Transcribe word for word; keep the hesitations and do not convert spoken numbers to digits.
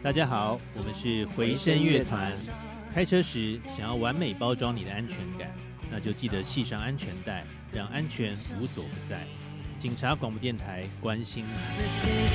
大家好，我们是回声乐团。开车时想要完美包装你的安全感，那就记得系上安全带，让安全无所不在。警察广播电台关心你。